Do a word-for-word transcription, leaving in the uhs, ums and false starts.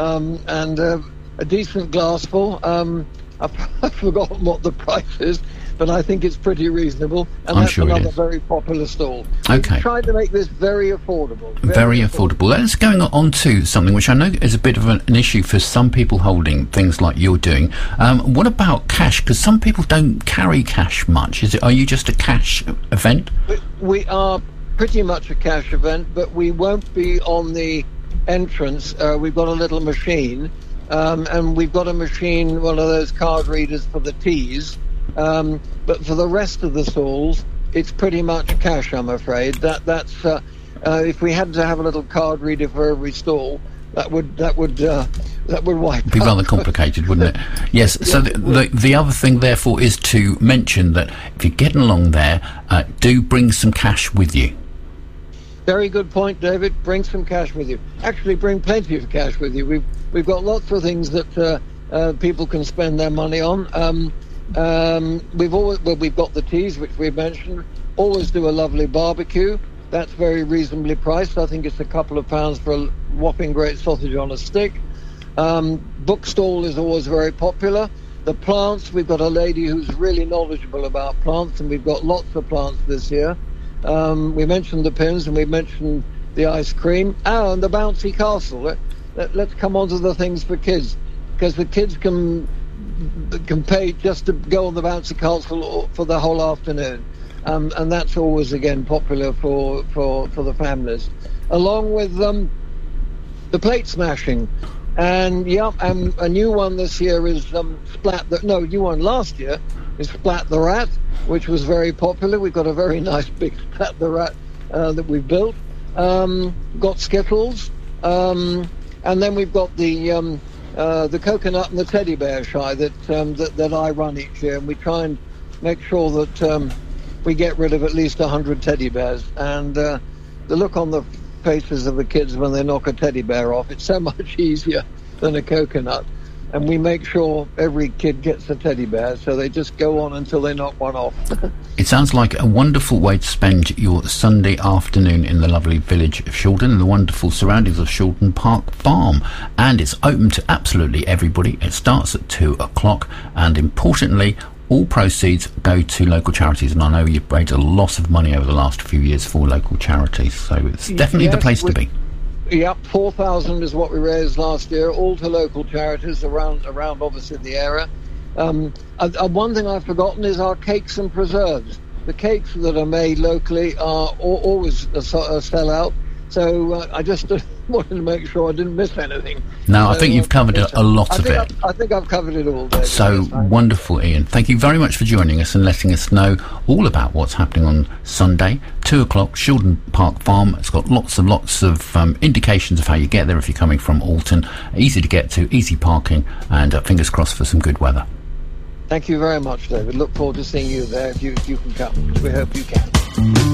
um, and uh, a decent glassful. Um, I've, I've forgotten what the price is, but I think it's pretty reasonable. And I'm that's sure it another is. very popular stall. Okay. We've tried to make this very affordable. Very, very affordable. affordable. Let's go on to something which I know is a bit of an, an issue for some people holding things like you're doing. Um, what about cash? Because some people don't carry cash much. Is it? Are you just a cash event? We, we are pretty much a cash event, but we won't be on the entrance. Uh, we've got a little machine. Um, and we've got a machine, one of those card readers for the teas. Um, but for the rest of the stalls, it's pretty much cash, I'm afraid. That that's uh, uh, if we had to have a little card reader for every stall, that would that would uh, that would wipe. It'd be rather complicated, wouldn't it? Yes. So the, the the other thing, therefore, is to mention that if you're getting along there, uh, do bring some cash with you. Very good point, David. Bring some cash with you. Actually, bring plenty of cash with you. We've we've got lots of things that uh, uh, people can spend their money on. Um, um, we've always well, we've got the teas, which we've mentioned. Always do a lovely barbecue. That's very reasonably priced. I think it's a couple of pounds for a whopping great sausage on a stick. Um, bookstall is always very popular. The plants, we've got a lady who's really knowledgeable about plants, and we've got lots of plants this year. Um, we mentioned the pins, and we mentioned the ice cream. Oh, and the bouncy castle. Let, let, let's come on to the things for kids, because the kids can can pay just to go on the bouncy castle for the whole afternoon. Um, and that's always, again, popular for, for, for the families. Along with um, the plate smashing. And, yeah, and a new one this year is um, Splat the... No, new one last year is Splat the Rat, which was very popular. We've got a very nice big Splat the Rat uh, that we've built. Um, got Skittles. Um, and then we've got the... Um, uh, the coconut and the teddy bear shy that, um, that that I run each year. And we try and make sure that... Um, we get rid of at least one hundred teddy bears, and uh, the look on the faces of the kids when they knock a teddy bear off, it's so much easier than a coconut. And we make sure every kid gets a teddy bear, so they just go on until they knock one off. It sounds like a wonderful way to spend your Sunday afternoon in the lovely village of Shaldon and the wonderful surroundings of Shaldon Park Farm. And it's open to absolutely everybody. It starts at two o'clock, and importantly, all proceeds go to local charities, and I know you've raised a lot of money over the last few years for local charities, so it's definitely yes, the place we, to be. Yep, four thousand is what we raised last year, all to local charities around, around obviously the area. Um, uh, uh, one thing I've forgotten is our cakes and preserves. The cakes that are made locally are al- always a, a sell-out, so uh, I just uh, wanted to make sure I didn't miss anything. No, I so, think you've covered a, a lot I of think it. I've, I think I've covered it all, David. So wonderful, Ian. Thank you very much for joining us and letting us know all about what's happening on Sunday, two o'clock, Shaldon Park Farm. It's got lots and lots of um, indications of how you get there if you're coming from Alton. Easy to get to, easy parking, and uh, fingers crossed for some good weather. Thank you very much, David. Look forward to seeing you there if you, if you can come. We hope you can.